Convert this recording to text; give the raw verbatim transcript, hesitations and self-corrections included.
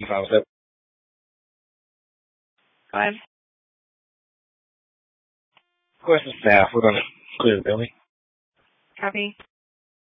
You fine with that? Go ahead. Question staff. We're going to clear the building. Copy.